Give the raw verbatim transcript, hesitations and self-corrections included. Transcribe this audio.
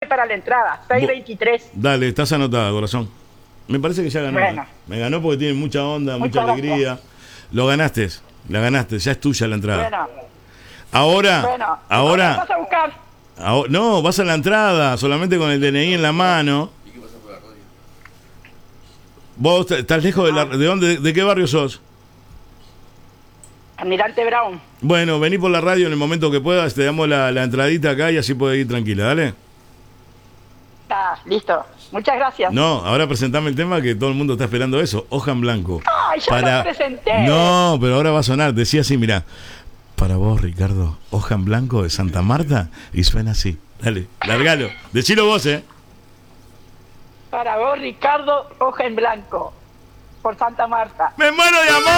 para la entrada, seis veintitrés. Dale, estás anotada, corazón. Me parece que ya ganó. Bueno. Me ganó porque tiene mucha onda, Muchas mucha alegría. gracias. Lo ganaste, la ganaste, ya es tuya la entrada. Bueno, Ahora, bueno. ahora, ¿Vas a buscar? ahora, no, vas a la entrada, solamente con el D N I en la mano. ¿Vos t- estás lejos de la, de dónde, de qué barrio sos? Almirante Brown. Bueno, vení por la radio en el momento que puedas, te damos la, la entradita acá y así podés ir tranquila, dale. Ah, listo. Muchas gracias. No, ahora presentame el tema que todo el mundo está esperando eso, Hoja en Blanco. ¡Ay, ya lo presenté! No, pero ahora va a sonar, decía así, mirá. Para vos, Ricardo, Hoja en Blanco de Santa Marta, y suena así. Dale, largalo. Decilo vos, eh. Para vos, Ricardo, Hoja en Blanco. Por Santa Marta. ¡Me muero de amor!